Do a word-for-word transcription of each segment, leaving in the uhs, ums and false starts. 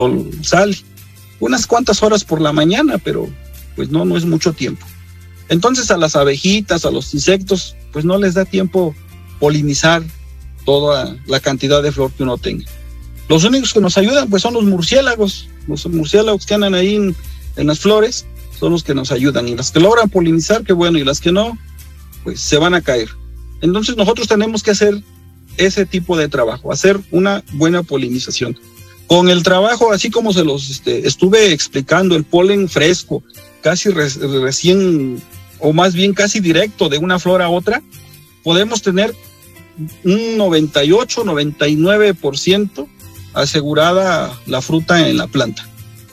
sale. Unas cuantas horas por la mañana, pero pues no, no es mucho tiempo. Entonces a las abejitas, a los insectos, pues no les da tiempo polinizar toda la cantidad de flor que uno tenga. Los únicos que nos ayudan pues son los murciélagos, los murciélagos que andan ahí en, en las flores, son los que nos ayudan, y las que logran polinizar, qué bueno, y las que no, pues se van a caer. Entonces nosotros tenemos que hacer ese tipo de trabajo, hacer una buena polinización. Con el trabajo, así como se los este, estuve explicando, el polen fresco, casi re, recién, o más bien casi directo de una flor a otra, podemos tener un noventa y ocho, noventa y nueve por ciento asegurada la fruta en la planta.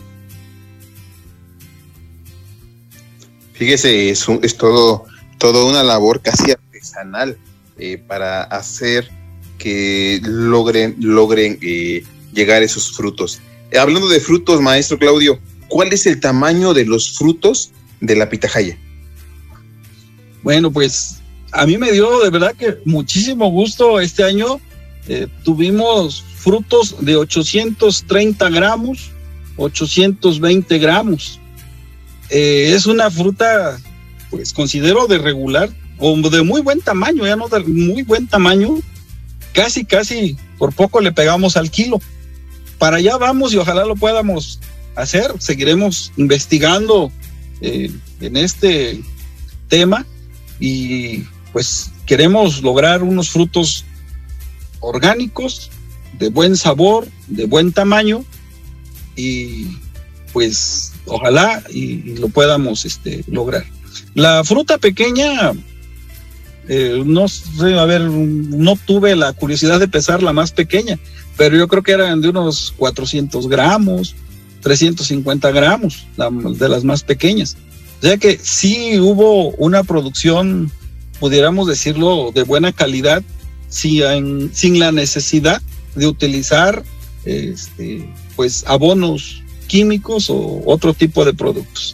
Fíjese, es, un, es todo, todo una labor casi artesanal eh, para hacer que logren, logren eh, llegar esos frutos. Eh, hablando de frutos, maestro Claudio, ¿cuál es el tamaño de los frutos de la pitahaya? Bueno, pues a mí me dio de verdad que muchísimo gusto este año. Eh, tuvimos frutos de ochocientos treinta gramos, ochocientos veinte gramos. Eh, es una fruta, pues considero de regular, o de muy buen tamaño, ya no de muy buen tamaño, casi, casi por poco le pegamos al kilo. Para allá vamos y ojalá lo podamos hacer, seguiremos investigando eh, en este tema y pues queremos lograr unos frutos orgánicos, de buen sabor, de buen tamaño, y pues ojalá y, y lo podamos este, lograr. La fruta pequeña, eh, no sé, a ver, no tuve la curiosidad de pesar la más pequeña, pero yo creo que eran de unos cuatrocientos gramos, trescientos cincuenta gramos, la, de las más pequeñas. O sea que sí hubo una producción, pudiéramos decirlo, de buena calidad, sin, sin la necesidad de utilizar este, pues abonos químicos o otro tipo de productos.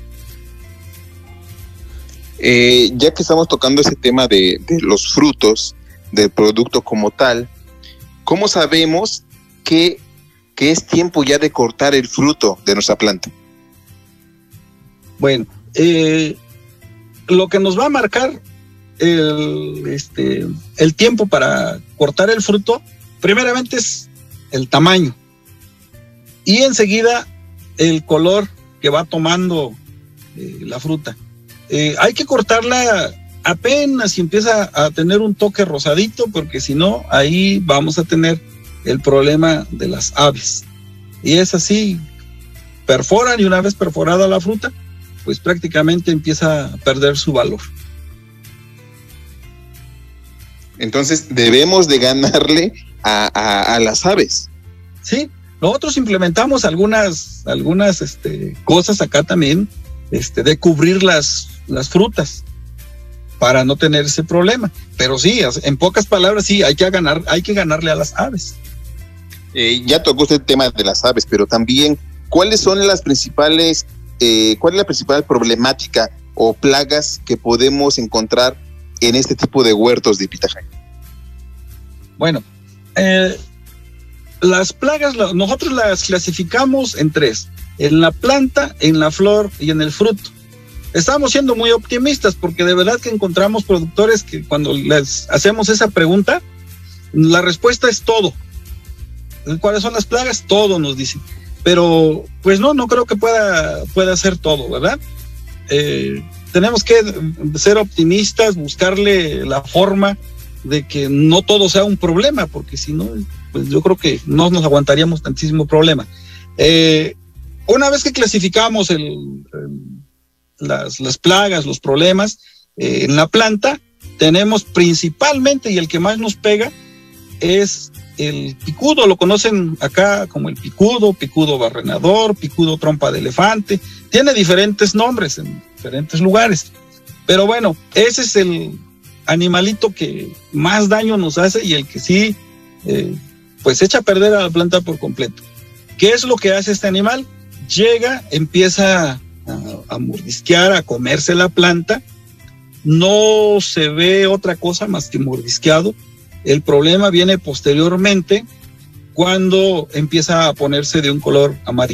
Eh, ya que estamos tocando ese tema de, de los frutos, del producto como tal, ¿cómo sabemos que, que es tiempo ya de cortar el fruto de nuestra planta? Bueno, eh, lo que nos va a marcar el, este, el tiempo para cortar el fruto, primeramente es el tamaño y enseguida el color que va tomando eh, la fruta. Eh, hay que cortarla apenas si empieza a tener un toque rosadito, porque si no, ahí vamos a tener el problema de las aves. Y es así, perforan, y una vez perforada la fruta, pues prácticamente empieza a perder su valor. Entonces debemos de ganarle a, a, a las aves. Sí, nosotros implementamos algunas, algunas este, cosas acá también, este, de cubrir las, las frutas para no tener ese problema. Pero sí, en pocas palabras, sí, hay que ganar, hay que ganarle a las aves. Eh, ya tocó usted el tema de las aves, pero también, ¿cuáles son las principales, eh, cuál es la principal problemática o plagas que podemos encontrar en este tipo de huertos de pitahaya? Bueno, eh, las plagas nosotros las clasificamos en tres: en la planta, en la flor y en el fruto. Estamos siendo muy optimistas porque de verdad que encontramos productores que cuando les hacemos esa pregunta, la respuesta es todo. ¿Cuáles son las plagas? Todo nos dicen. Pero pues no, no creo que pueda, pueda ser todo, ¿verdad? Eh, tenemos que ser optimistas, buscarle la forma de que no todo sea un problema, porque si no, pues yo creo que no nos aguantaríamos tantísimo problema. Eh, una vez que clasificamos el, el, las, las plagas, los problemas, eh, en la planta, tenemos principalmente, y el que más nos pega, es el picudo. Lo conocen acá como el picudo, picudo barrenador, picudo trompa de elefante. Tiene diferentes nombres en diferentes lugares. Pero bueno, ese es el animalito que más daño nos hace y el que sí, eh, pues echa a perder a la planta por completo. ¿Qué es lo que hace este animal? Llega, empieza a, a mordisquear, a comerse la planta. No se ve otra cosa más que mordisqueado. El problema viene posteriormente cuando empieza a ponerse de un color amarillo.